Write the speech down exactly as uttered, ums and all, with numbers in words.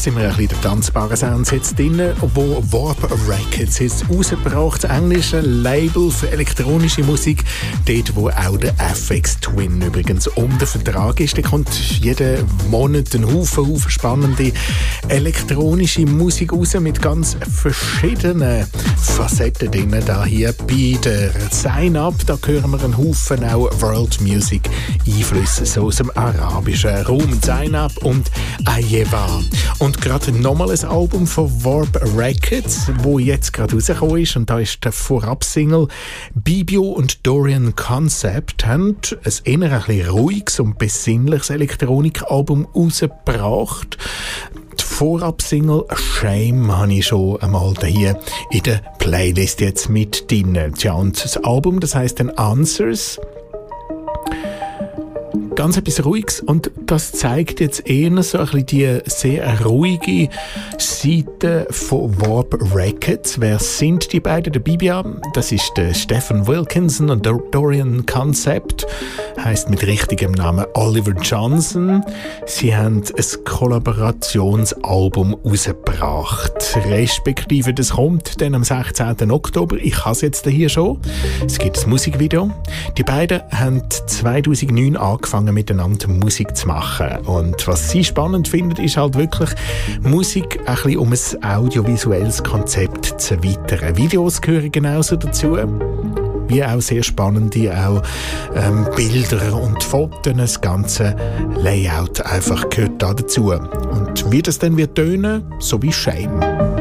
sind wir ein bisschen der tanzbaren Sounds jetzt drin, wo Warp Records jetzt rausgebracht, das englische Label für elektronische Musik, dort wo auch der F X Twin übrigens um den Vertrag ist. Da kommt jeden Monat ein Haufen, Haufen spannende elektronische Musik raus mit ganz verschiedenen Facetten drin. Da hier bei der Sign-Up, da hören wir einen Haufen auch World Music Einflüsse so aus dem arabischen Raum. Sign-Up und Ayeva. Und gerade nochmal ein Album von Warp Records, wo jetzt gerade rausgekommen ist. Und da ist der Vorab-Single Bibio und Dorian Concept haben ein eher ein bisschen ruhiges und besinnliches Elektronikalbum rausgebracht. Die Vorab-Single Shame habe ich schon einmal hier in der Playlist jetzt mit drin. Tja, und das Album, das heisst dann Answers. Ganz etwas Ruhiges und das zeigt jetzt eher so ein bisschen die sehr ruhige Seite von Warp Records. Wer sind die beiden? Der Bibia, das ist der Stephen Wilkinson und der Dorian Concept, heisst mit richtigem Namen Oliver Johnson. Sie haben ein Kollaborationsalbum rausgebracht, respektive das kommt dann am sechzehnten Oktober. Ich habe es jetzt hier schon. Es gibt ein Musikvideo. Die beiden haben zweitausendneun angefangen miteinander Musik zu machen. Und was sie spannend findet, ist halt wirklich Musik ein bisschen um ein audiovisuelles Konzept zu erweitern. Videos gehören genauso dazu, wie auch sehr spannende auch, ähm, Bilder und Fotos. Das ganze Layout einfach gehört da dazu. Und wie das dann wird tönen, so wie Shame.